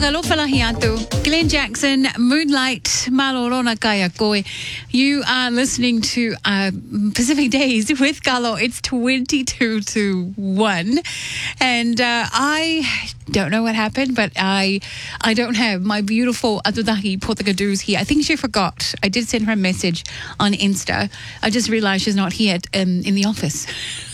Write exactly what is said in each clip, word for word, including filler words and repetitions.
Mahalo falahiatu. Glenn Jackson, Moonlight, Malorona Kaya Koe. You are listening to uh, Pacific Days with Carlo. It's twenty-two to one. And uh, I don't know what happened, but I I don't have my beautiful Atutahi Portugadoos here. I think she forgot. I did send her a message on Insta. I just realized she's not here at, um, in the office.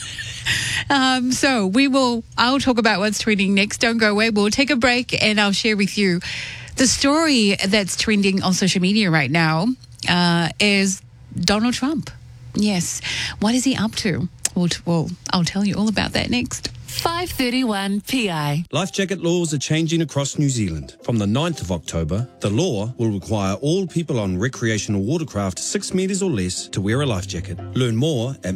Um, so we will, I'll talk about what's trending next. Don't go away. We'll take a break and I'll share with you the story that's trending on social media right now uh, is Donald Trump. Yes. What is he up to? Well, well, I'll tell you all about that next. five thirty-one P I. Life jacket laws are changing across New Zealand. From the ninth of October, the law will require all people on recreational watercraft six metres or less to wear a life jacket. Learn more at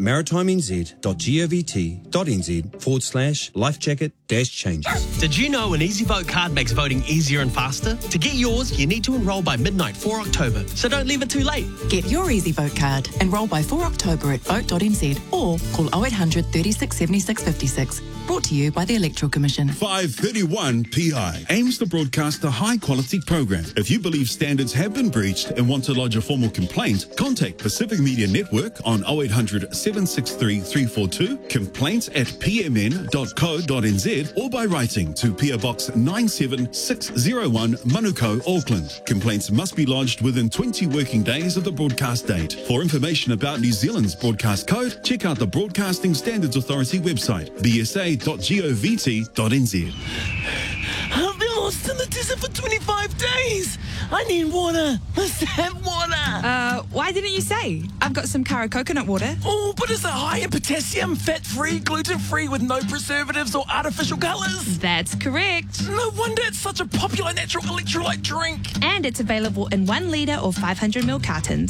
maritimez.govt.nz forward slash life jacket dash changes. Did you know an Easy Vote card makes voting easier and faster? To get yours, you need to enrol by midnight four October, so don't leave it too late. Get your Easy Vote card. Enrol by four October at vote dot n z or call oh eight hundred, thirty-six, seventy-six, fifty-six. Brought to you by the Electoral Commission. five thirty-one P I aims to broadcast a high-quality program. If you believe standards have been breached and want to lodge a formal complaint, contact Pacific Media Network on oh eight hundred, seven six three, three four two, complaints at p m n dot co dot n z, or by writing to P O Box nine seven six oh one, Manukau, Auckland. Complaints must be lodged within twenty working days of the broadcast date. For information about New Zealand's broadcast code, check out the Broadcasting Standards Authority website, b s a dot govt dot n z. I've been lost in the desert for twenty-five days. I need water. Let's have water. Uh, why didn't you say? I've got some Kara coconut water. Oh, but is it high in potassium, fat-free, gluten-free with no preservatives or artificial colours? That's correct. No wonder it's such a popular natural electrolyte drink. And it's available in one litre or five hundred milliliter cartons.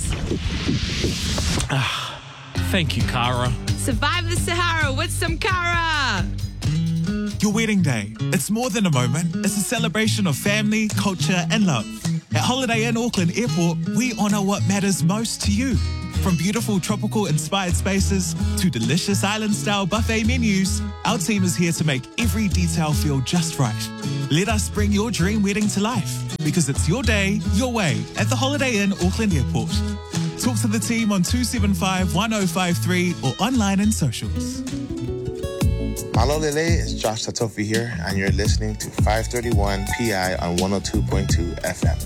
Thank you, Kara. Survive the Sahara with some Kara. Your wedding day. It's more than a moment. It's a celebration of family, culture, and love. At Holiday Inn Auckland Airport, we honour what matters most to you. From beautiful tropical-inspired spaces to delicious island-style buffet menus, our team is here to make every detail feel just right. Let us bring your dream wedding to life, because it's your day, your way, at the Holiday Inn Auckland Airport. Talk to the team on two seven five, one oh five three or online and socials. Malo Lele, it's Josh Satofi here, and you're listening to five thirty-one P I on one oh two point two F M.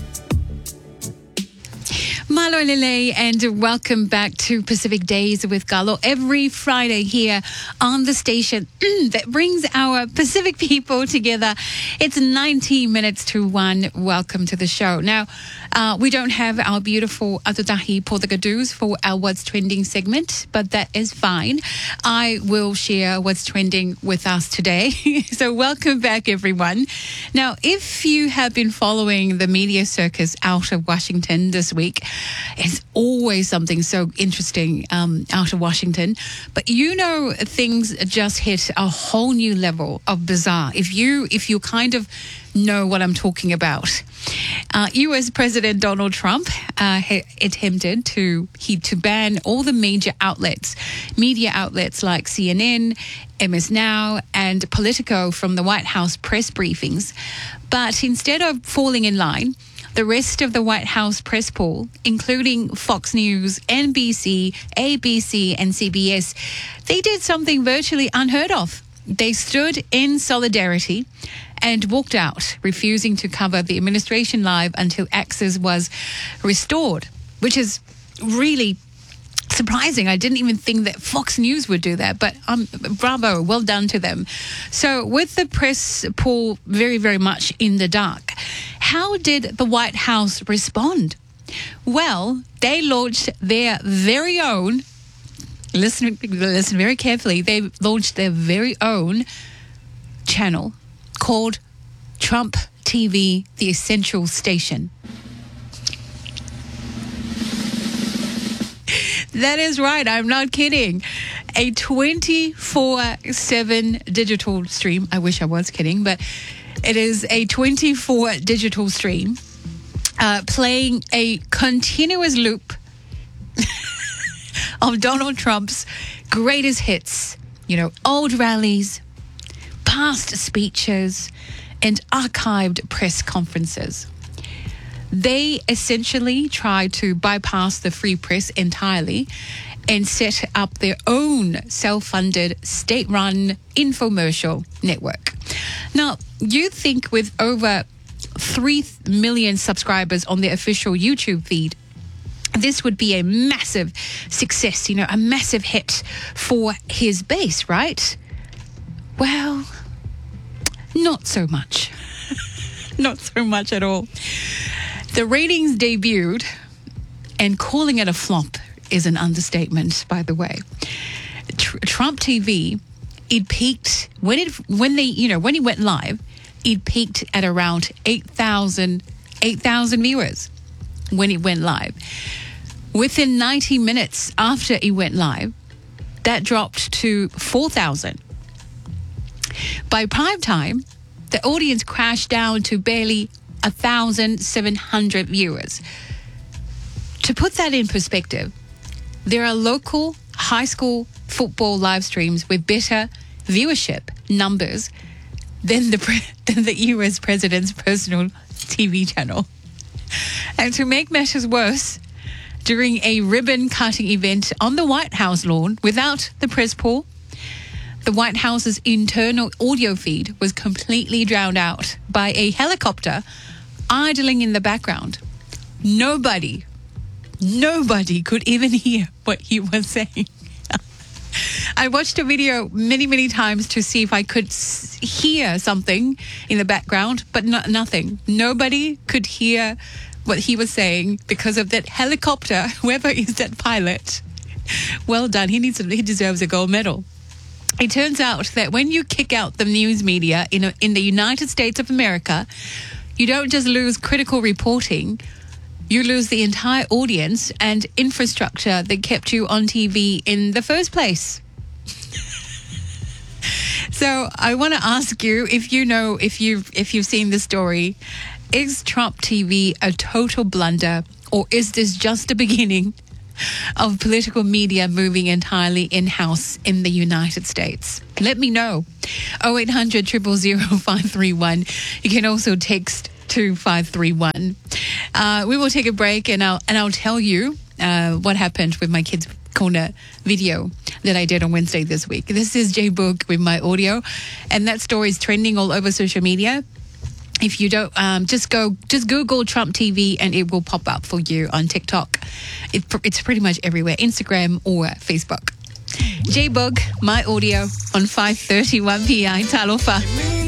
Malo Lele, and welcome back to Pacific Days with Carlo. Every Friday here on the station that brings our Pacific people together. It's ninety minutes to one. Welcome to the show. Now, uh, we don't have our beautiful Atutahi Portugadoos for our What's Trending segment, but that is fine. I will share what's trending with us today. So welcome back, everyone. Now, if you have been following the media circus out of Washington this week, it's always something so interesting um, out of Washington. But you know, things just hit a whole new level of bizarre. If you if you kind of know what I'm talking about. Uh, U S President Donald Trump uh, attempted to he to ban all the major outlets, media outlets like C N N, M S Now, and Politico from the White House press briefings. But instead of falling in line, the rest of the White House press pool, including Fox News, N B C, A B C, and C B S, they did something virtually unheard of. They stood in solidarity and walked out, refusing to cover the administration live until access was restored, which is really surprising. I didn't even think that Fox News would do that, but um, bravo, well done to them. So with the press pool very, very much in the dark, how did the White House respond? Well, they launched their very own, listen, listen very carefully, they launched their very own channel called Trump T V, the Essential Station. That is right. I'm not kidding. A twenty-four seven digital stream. I wish I was kidding, but it is a twenty-four digital stream uh, playing a continuous loop of Donald Trump's greatest hits. You know, old rallies, past speeches, and archived press conferences. They essentially tried to bypass the free press entirely and set up their own self-funded, state-run infomercial network. Now, you think with over three million subscribers on their official YouTube feed, this would be a massive success, you know, a massive hit for his base, right? Well, not so much. Not so much at all. The ratings debuted, and calling it a flop is an understatement, by the way. Tr- Trump T V, it peaked when it when they you know when it went live, it peaked at around eight thousand viewers when it went live. Within ninety minutes after it went live, that dropped to four thousand. By prime time, the audience crashed down to barely one thousand seven hundred viewers. To put that in perspective, there are local high school football live streams with better viewership numbers than the pre- than the U S president's personal T V channel. And to make matters worse, during a ribbon-cutting event on the White House lawn without the press pool, the White House's internal audio feed was completely drowned out by a helicopter idling in the background. Nobody, nobody could even hear what he was saying. I watched a video many, many times to see if I could s- hear something in the background, but no- nothing. Nobody could hear what he was saying because of that helicopter. Whoever is that pilot, well done. He needs, a, he deserves a gold medal. It turns out that when you kick out the news media in a, in the United States of America, you don't just lose critical reporting, you lose the entire audience and infrastructure that kept you on T V in the first place. So I want to ask you, if you know, if you've, if you've seen the story, is Trump T V a total blunder, or is this just the beginning of political media moving entirely in-house in the United States? Let me know. oh eight hundred, zero zero zero, five three one. You can also text two five three one. Uh, we will take a break, and I'll and I'll tell you uh, what happened with my kids' corner video that I did on Wednesday this week. This is J Book with my audio, and that story is trending all over social media. If you don't, um, just go, just Google Trump T V and it will pop up for you on TikTok. It, it's pretty much everywhere, Instagram or Facebook. J-Bug, my audio on five thirty-one P I Talofa.